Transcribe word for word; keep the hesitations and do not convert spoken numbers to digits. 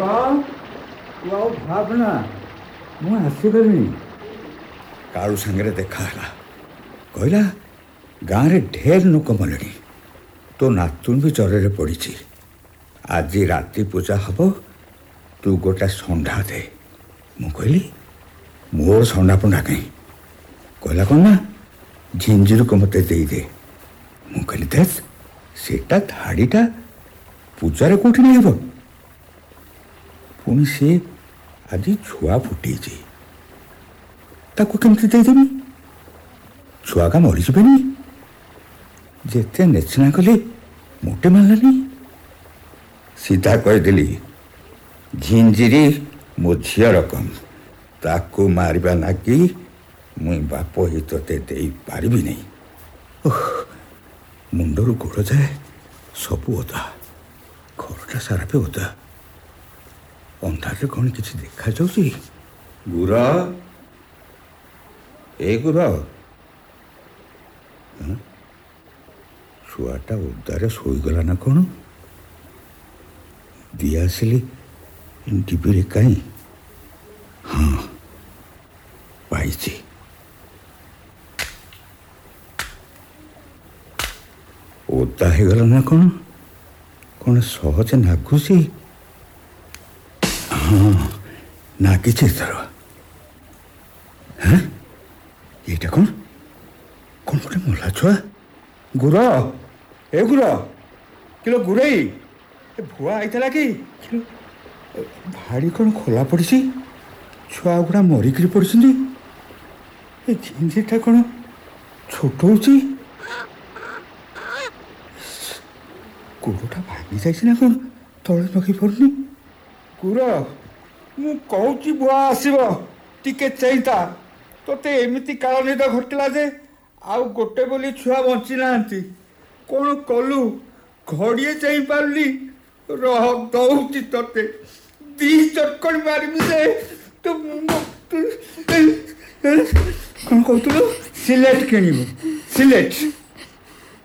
तू आओ भावना मु आसगली कालू सांगे देखाला कहला गाँव में ढेर लोक मले तो नातुन भी जर पड़ी आज राति पूजा हम तू गोटे संडा दे मु कहली मोर संडा पंडा कहीं कहला कौन ना झिंझिर को मत दे दे मु कहली देख सेटा धाड़ीटा पूजार कौटी नहीं हम पुणी से आज छुआ फुटी ताको केमती देदेवी छुआ का मरीजे जेते नेचना कले मोटे मानलानी सीधा कहीदेली झिंझिरी मो झील रकम ताकू मारिबा ना कि मुई बाप ही तोते दे पारि नहीं मुंडरू गोड़ जाए सबू ओदा घरटा सारा पे ओदा अंधारे कौन किसी देखा जाऊँ गुर ए गुर छुआटा ओदारे शोगला ना कौन दिया आसिली डिबिरे कहीं हाँ पाई ओदा हो गला ना कौन कौन सहज नागुसी हाँ नागी थर हाँ ये कौन कौन गोटे मला छुआ गुर ए गुर किलो गुरई भुआ आई कि भाड़ी कौन खोला पड़ी छुआ गुड़ा मरिक पड़ी झिंझिटा कौन छोट हो गोड़टा भांगी जाए कौन तले लगे पड़नी गुर मु कहूँ बुआ आसब टिके चाहिता तोते एमती काल निद घटला जे आउ गोटे बोली छुआ बंची ना कौन कलु घड़िए चाह पारली रह दौची तोते दी चटकड़ी मारमी जे तो कौन कहतु सिलेट किणव सिलेट